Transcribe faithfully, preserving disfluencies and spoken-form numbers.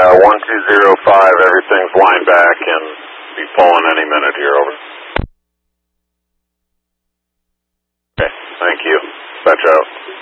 uh, one two zero five, everything's lined back and be pulling any minute here, over. Okay, thank you. Dispatch out.